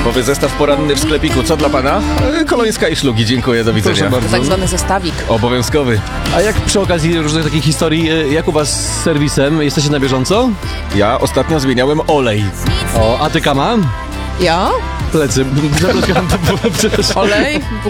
Darmowy zestaw poranny w sklepiku. Co dla pana? Kolońska i szlugi. Dziękuję, do widzenia. Proszę bardzo. Tak zwany zestawik. Obowiązkowy. A jak przy okazji różnych takich historii, jak u was z serwisem? Jesteście na bieżąco? Ja ostatnio zmieniałem olej. O, a ty Kama? Ja? Plecy. Przepraszam, Olej?